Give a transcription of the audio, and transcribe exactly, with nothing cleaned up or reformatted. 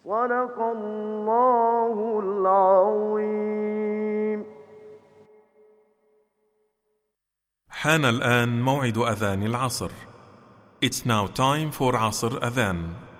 صدق الله العظيم. حان الآن موعد أذان العصر. It's now time for عصر أذان.